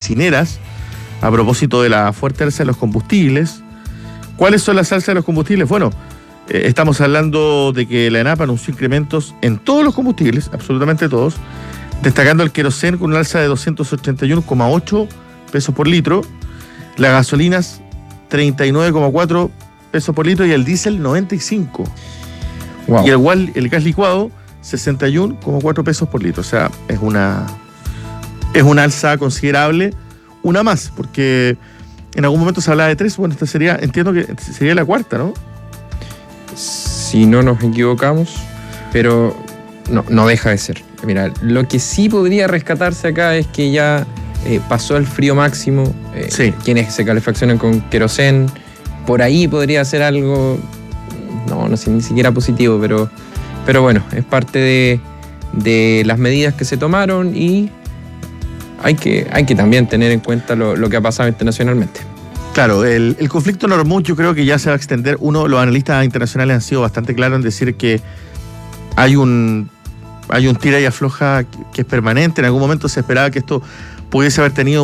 cocineras a propósito de la fuerte alza de los combustibles. ¿Cuáles son las alzas de los combustibles? Bueno, estamos hablando de que la ENAP anunció incrementos en todos los combustibles, absolutamente todos, destacando el queroseno con una alza de 281,8 pesos por litro, las gasolinas 39,4 pesos por litro y el diésel 95. Wow. Y el gas licuado 61,4 pesos por litro. O sea, es una alza considerable, una más, porque en algún momento se hablaba de 3, bueno, esta sería, entiendo que sería la cuarta, ¿no? Si no nos equivocamos, pero no deja de ser. Mira, lo que sí podría rescatarse acá es que ya pasó el frío máximo, sí. Quienes se calefaccionan con queroseno, por ahí podría ser algo, no sé, ni siquiera positivo, pero bueno, es parte de las medidas que se tomaron y hay que también tener en cuenta lo que ha pasado internacionalmente. Claro, el conflicto en Hormuz yo creo que ya se va a extender. Los analistas internacionales han sido bastante claros en decir que hay un tira y afloja que es permanente. En algún momento se esperaba que esto pudiese haber tenido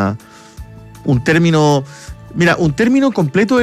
un término. Mira, un término completo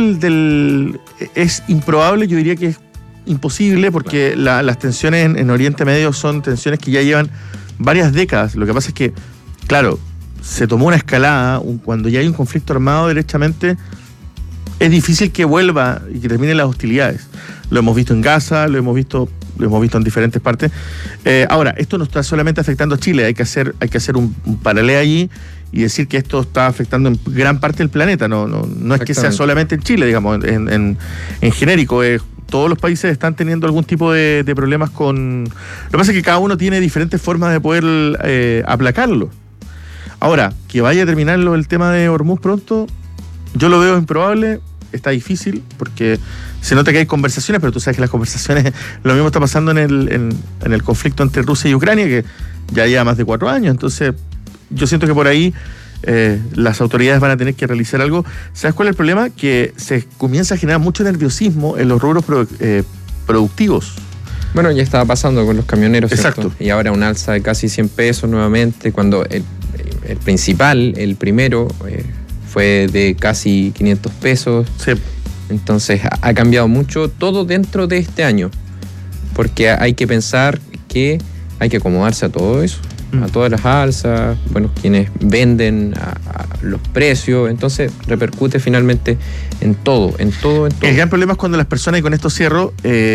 es improbable, yo diría que es imposible, porque las tensiones en Oriente Medio son tensiones que ya llevan varias décadas. Lo que pasa es que, claro, se tomó una escalada, cuando ya hay un conflicto armado, derechamente, es difícil que vuelva y que terminen las hostilidades. Lo hemos visto en Gaza, lo hemos visto en diferentes partes. Ahora, esto no está solamente afectando a Chile, hay que hacer un paralelo allí y decir que esto está afectando en gran parte del planeta. No es que sea solamente en Chile, digamos, en genérico. Todos los países están teniendo algún tipo de problemas con... Lo que pasa es que cada uno tiene diferentes formas de poder aplacarlo. Ahora, que vaya a terminar el tema de Hormuz pronto, yo lo veo improbable, está difícil, porque se nota que hay conversaciones, pero tú sabes que las conversaciones, lo mismo está pasando en el conflicto entre Rusia y Ucrania, que ya lleva más de 4 años, entonces yo siento que por ahí las autoridades van a tener que realizar algo. ¿Sabes cuál es el problema? Que se comienza a generar mucho nerviosismo en los rubros productivos. Bueno, ya estaba pasando con los camioneros, exacto, ¿cierto? Y ahora un alza de casi 100 pesos nuevamente, cuando el principal, el primero, fue de casi 500 pesos. Sí. Entonces ha cambiado mucho todo dentro de este año, porque hay que pensar que hay que acomodarse a todo eso, a todas las alzas, bueno, quienes venden, a los precios, entonces repercute finalmente en todo. El gran problema es cuando las personas, y con esto cierro,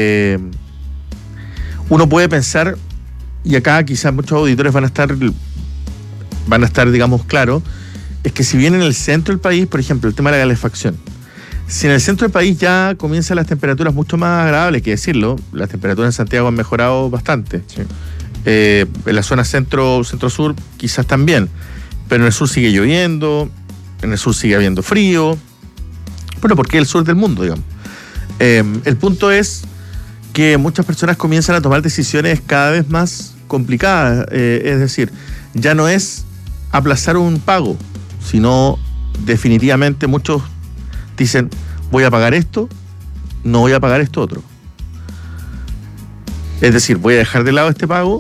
uno puede pensar, y acá quizás muchos auditores van a estar, digamos, claros, es que si bien en el centro del país, por ejemplo, el tema de la calefacción, si en el centro del país ya comienzan las temperaturas mucho más agradables, hay que decirlo, las temperaturas en Santiago han mejorado bastante. Sí. En la zona centro-sur quizás también, pero en el sur sigue lloviendo, en el sur sigue habiendo frío, bueno, porque es el sur del mundo, digamos. El punto es que muchas personas comienzan a tomar decisiones cada vez más complicadas, es decir, ya no es aplazar un pago, sino definitivamente muchos dicen, voy a pagar esto, no voy a pagar esto otro. Es decir, voy a dejar de lado este pago,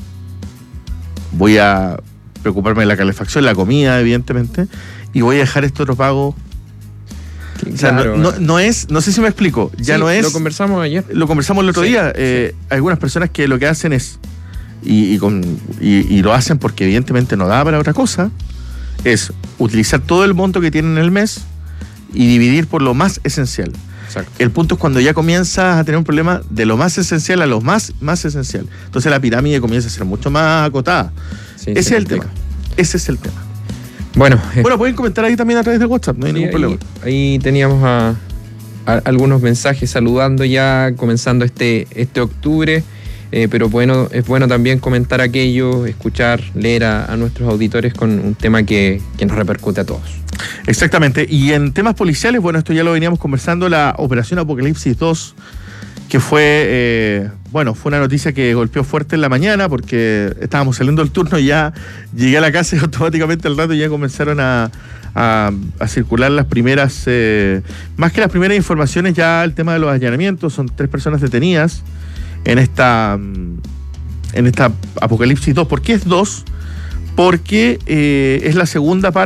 voy a preocuparme de la calefacción, la comida, evidentemente, y voy a dejar este otro pago. O sea, claro, no sé si me explico, ya sí, no es... Lo conversamos ayer. Lo conversamos el otro día. Sí. Algunas personas que lo que hacen es, y lo hacen porque evidentemente no da para otra cosa, es utilizar todo el monto que tienen en el mes y dividir por lo más esencial. Exacto. El punto es cuando ya comienzas a tener un problema de lo más esencial a lo más esencial. Entonces la pirámide comienza a ser mucho más acotada. Sí, ese es el tema. Bueno, pueden comentar ahí también a través de WhatsApp, no hay ningún problema. Ahí teníamos a algunos mensajes saludando ya, comenzando este octubre. Pero bueno, es bueno también comentar aquello, escuchar, leer a nuestros auditores con un tema que nos repercute a todos. Exactamente, y en temas policiales, bueno, esto ya lo veníamos conversando, la Operación Apocalipsis 2, que fue una noticia que golpeó fuerte en la mañana, porque estábamos saliendo del turno y ya llegué a la casa y automáticamente al rato ya comenzaron a circular las primeras, más que las primeras informaciones, ya el tema de los allanamientos. Son 3 personas detenidas en esta Apocalipsis 2. ¿Por qué es 2? Porque es la segunda parte